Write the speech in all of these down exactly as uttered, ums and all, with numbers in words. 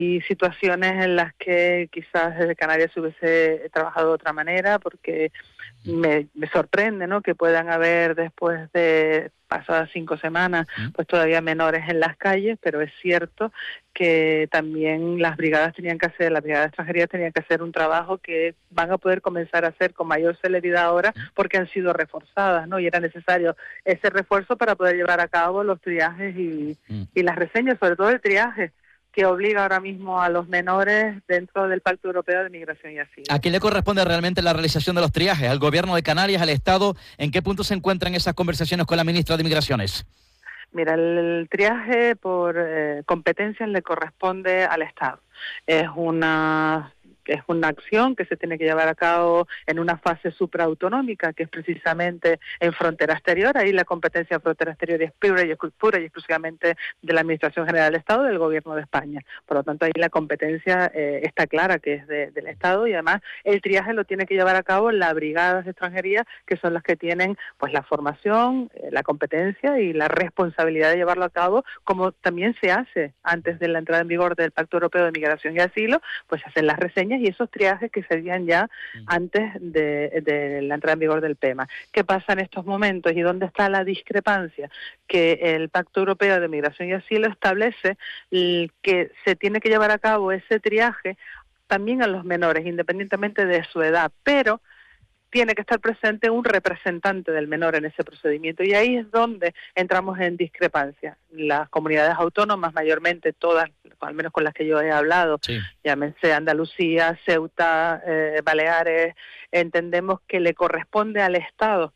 Y situaciones en las que quizás desde Canarias se hubiese trabajado de otra manera, porque me, me sorprende, ¿no?, que puedan haber después de pasadas cinco semanas, pues todavía menores en las calles, pero es cierto que también las brigadas tenían que hacer, las brigadas de extranjería tenían que hacer un trabajo que van a poder comenzar a hacer con mayor celeridad ahora porque han sido reforzadas, ¿no? Y era necesario ese refuerzo para poder llevar a cabo los triajes y, y las reseñas, sobre todo el triaje, que obliga ahora mismo a los menores dentro del Pacto Europeo de Migración y Asilo. ¿A quién le corresponde realmente la realización de los triajes? ¿Al Gobierno de Canarias, al Estado? ¿En qué punto se encuentran esas conversaciones con la ministra de Migraciones? Mira, el triaje por eh, competencias le corresponde al Estado. Es una... es una acción que se tiene que llevar a cabo en una fase supraautonómica, que es precisamente en frontera exterior. Ahí la competencia de frontera exterior es pura y, pura y exclusivamente de la Administración General del Estado, del Gobierno de España. Por lo tanto, ahí la competencia eh, está clara, que es de, del Estado, y además el triaje lo tiene que llevar a cabo las brigadas de extranjería, que son las que tienen pues la formación, eh, la competencia y la responsabilidad de llevarlo a cabo, como también se hace antes de la entrada en vigor del Pacto Europeo de Migración y Asilo, pues se hacen las reseñas y esos triajes que serían ya antes de, de la entrada en vigor del P E M A. ¿Qué pasa en estos momentos y dónde está la discrepancia? Que el Pacto Europeo de Migración y Asilo establece que se tiene que llevar a cabo ese triaje también a los menores, independientemente de su edad, pero tiene que estar presente un representante del menor en ese procedimiento, y ahí es donde entramos en discrepancia. Las comunidades autónomas, mayormente todas, al menos con las que yo he hablado, sí, llámense Andalucía, Ceuta, eh, Baleares, entendemos que le corresponde al Estado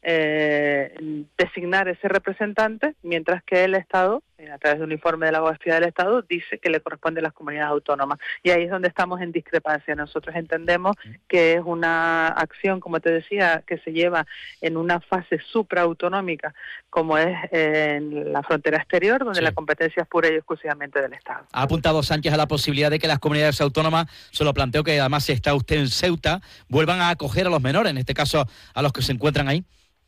eh, designar ese representante, mientras que el Estado, a través de un informe de la Abogacía del Estado, dice que le corresponde a las comunidades autónomas. Y ahí es donde estamos en discrepancia. Nosotros entendemos que es una acción, como te decía, que se lleva en una fase supraautonómica, como es en la frontera exterior, donde sí, la competencia es pura y exclusivamente del Estado. Ha apuntado Sánchez a la posibilidad de que las comunidades autónomas, se lo planteo que además si está usted en Ceuta, vuelvan a acoger a los menores, en este caso a los que se encuentran ahí.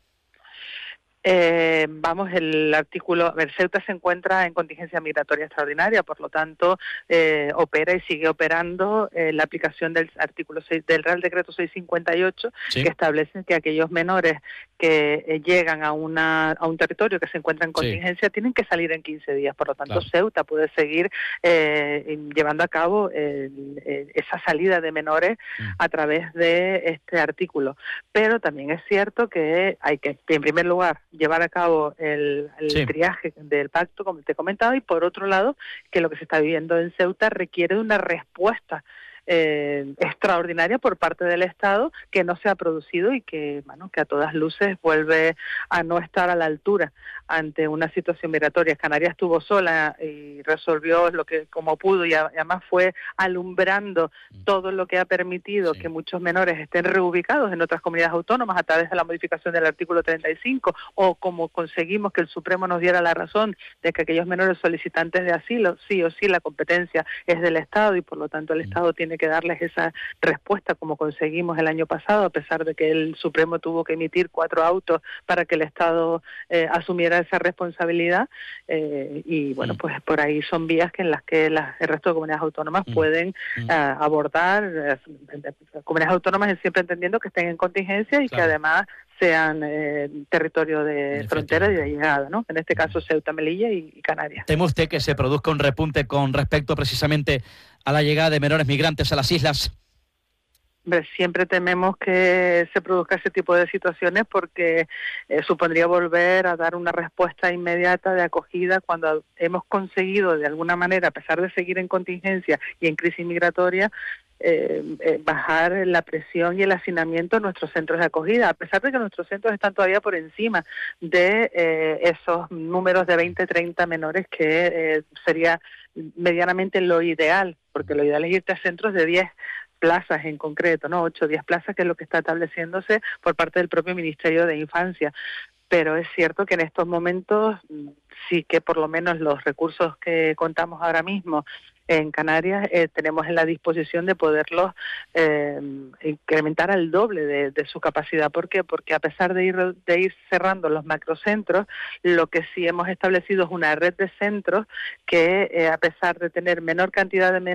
Eh, vamos, el artículo, a ver, Ceuta se encuentra en contingencia migratoria extraordinaria, por lo tanto, eh, opera y sigue operando eh, la aplicación del artículo seis del Real Decreto seiscientos cincuenta y ocho, sí, que establece que aquellos menores que eh, llegan a una a un territorio que se encuentra en contingencia, sí, tienen que salir en quince días, por lo tanto, claro, Ceuta puede seguir eh, llevando a cabo el, el, esa salida de menores mm. a través de este artículo. Pero también es cierto que hay que, en primer lugar, llevar a cabo el, el sí. triaje del pacto, como te he comentado, y por otro lado, que lo que se está viviendo en Ceuta requiere de una respuesta eh, extraordinaria por parte del Estado que no se ha producido y que, bueno, que a todas luces vuelve a no estar a la altura ante una situación migratoria. Canarias estuvo sola y resolvió lo que como pudo, y además fue alumbrando todo lo que ha permitido sí. que muchos menores estén reubicados en otras comunidades autónomas a través de la modificación del artículo treinta y cinco, o como conseguimos que el Supremo nos diera la razón de que aquellos menores solicitantes de asilo, sí o sí, la competencia es del Estado y por lo tanto el Estado tiene que darles esa respuesta, como conseguimos el año pasado, a pesar de que el Supremo tuvo que emitir cuatro autos para que el Estado eh, asumiera esa responsabilidad, eh, y bueno, pues por ahí son vías que en las que las, el resto de comunidades autónomas pueden uh, abordar, eh, comunidades autónomas siempre entendiendo que estén en contingencia y claro. que además sean eh, territorio de frontera y de llegada, ¿no? En este caso Ceuta, Melilla y, y Canarias. ¿Teme usted que se produzca un repunte con respecto precisamente a la llegada de menores migrantes a las islas? Siempre tememos que se produzca ese tipo de situaciones porque eh, supondría volver a dar una respuesta inmediata de acogida cuando hemos conseguido de alguna manera, a pesar de seguir en contingencia y en crisis migratoria, Eh, eh, bajar la presión y el hacinamiento en nuestros centros de acogida, a pesar de que nuestros centros están todavía por encima de eh, esos números de veinte, treinta menores que eh, sería medianamente lo ideal, porque lo ideal es irte a centros de diez plazas en concreto, ¿no? ocho o diez plazas, que es lo que está estableciéndose por parte del propio Ministerio de Infancia. Pero es cierto que en estos momentos sí que por lo menos los recursos que contamos ahora mismo en Canarias eh, tenemos en la disposición de poderlos eh, incrementar al doble de, de su capacidad. ¿Por qué? Porque a pesar de ir, de ir cerrando los macrocentros, lo que sí hemos establecido es una red de centros que, eh, a pesar de tener menor cantidad de